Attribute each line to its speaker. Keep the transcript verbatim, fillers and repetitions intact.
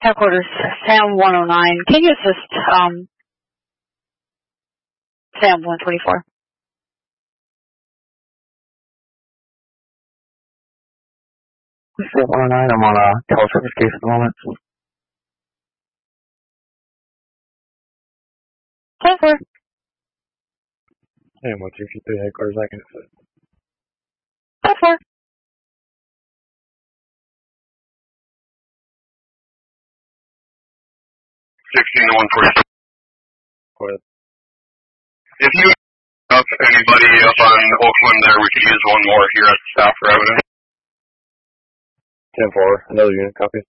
Speaker 1: Headquarters, Sam one oh nine. Can you assist um, Sam one twenty-four?
Speaker 2: Sam one oh nine, I'm on a teleservice case at the moment.
Speaker 1: ten four.
Speaker 2: Sam one two three, headquarters, I can assist.
Speaker 1: ten four.
Speaker 3: sixteen to one forty.
Speaker 2: Go ahead.
Speaker 3: If you have anybody up on Oakland there, we could use one more here at Stafford Avenue.
Speaker 2: ten four, another unit, copy.